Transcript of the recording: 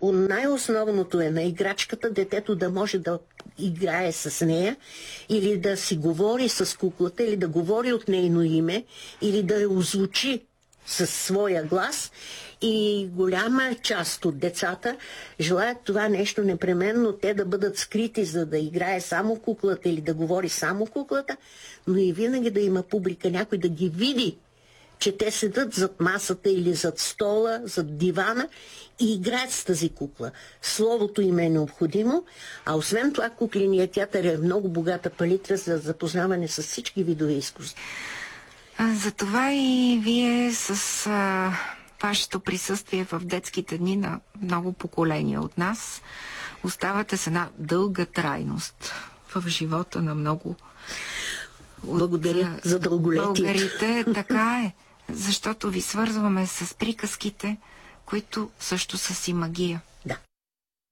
Най-основното е на играчката детето да може да играе с нея, или да си говори с куклата, или да говори от нейно име, или да я озвучи със своя глас. И голяма част от децата желаят това нещо непременно, те да бъдат скрити, за да играе само куклата или да говори само куклата, но и винаги да има публика, някой да ги види, че те седат зад масата или зад стола, зад дивана и играят с тази кукла. Словото им е необходимо, а освен това кукленият театър е много богата палитра за запознаване с всички видове изкуства. Затова и вие с вашето присъствие в детските дни на много поколения от нас оставате с една дълга трайност в живота на много Благодаря за дълголетието. Българите. Така е, защото ви свързваме с приказките, които също са си магия.